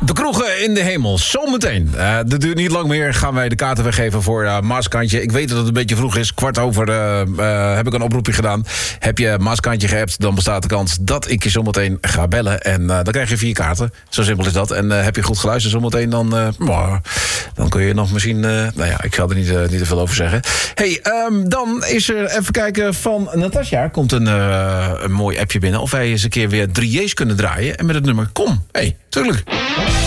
De kroegen in de hemel, zometeen. Dat duurt niet lang meer, gaan wij de kaarten weggeven voor Maaskantje. Ik weet dat het een beetje vroeg is, 15:15 heb ik een oproepje gedaan. Heb je Maaskantje geappt, dan bestaat de kans dat ik je zometeen ga bellen. En dan krijg je 4 kaarten, zo simpel is dat. En heb je goed geluisterd zometeen, dan kun je nog misschien... ik ga er niet te veel over zeggen. Hey, dan is er, even kijken, van Natasja komt een mooi appje binnen. Of wij eens een keer weer 3J's kunnen draaien. En met het nummer Kom. Hey, tuurlijk.